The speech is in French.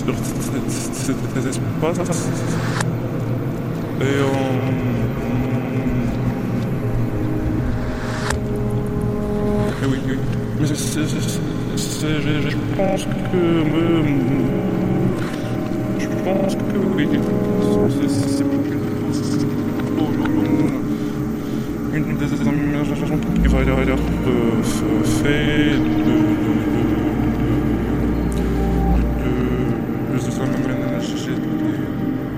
cet espace. Et oui, oui. Mais je pense que... Je pense que oui. C'est une des aménagements qui va être fait